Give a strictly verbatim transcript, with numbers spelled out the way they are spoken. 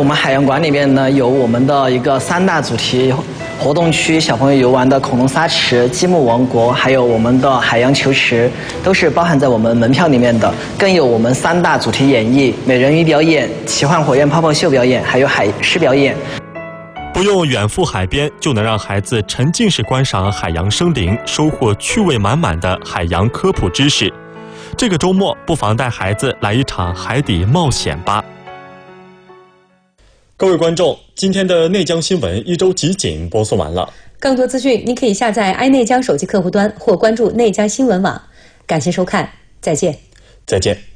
们海洋馆里面呢，有我们的一个三大主题活动区，小朋友游玩的恐龙沙池、积木王国，还有我们的海洋球池，都是包含在我们门票里面的。更有我们三大主题演绎：美人鱼表演、奇幻火焰泡泡秀表演，还有海狮表演。 不用远赴海边，就能让孩子沉浸式观赏海洋生灵，收获趣味满满的海洋科普知识。这个周末不妨带孩子来一场海底冒险吧。各位观众，今天的内江新闻一周集锦播送完了。 更多资讯您可以下载爱内江手机客户端或关注内江新闻网。感谢收看，再见。 再见。